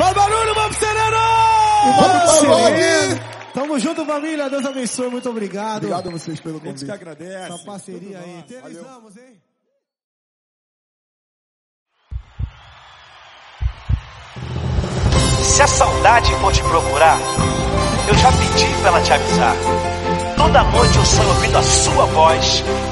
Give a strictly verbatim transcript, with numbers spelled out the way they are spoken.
Faz barulho, vamos Sereno! Vamos, Sereno! Tamo junto, família. Deus abençoe. Muito obrigado. Obrigado a vocês pelo A gente convite. que agradece. Essa parceria aí. Eternizamos, hein? Se a saudade for te procurar, eu já pedi pra ela te avisar. Toda noite eu sonho ouvindo a sua voz